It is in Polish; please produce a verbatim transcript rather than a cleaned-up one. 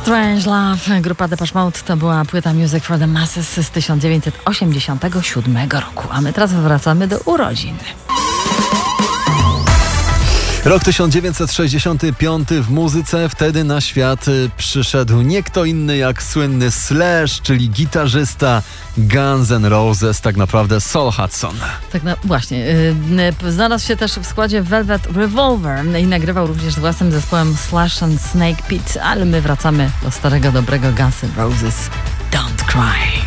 Strange Love, grupa Depeche Mode, to była płyta Music for the Masses z tysiąc dziewięćset osiemdziesiątego siódmego roku. A my teraz wracamy do urodzin. Rok tysiąc dziewięćset sześćdziesiąty piąty w muzyce. Wtedy na świat przyszedł nie kto inny jak słynny Slash, czyli gitarzysta Guns N' Roses, tak naprawdę Saul Hudson. Tak na, właśnie. Yy, znalazł się też w składzie Velvet Revolver i nagrywał również z własnym zespołem Slash and Snake Pit, ale my wracamy do starego, dobrego Guns N' Roses. Don't Cry.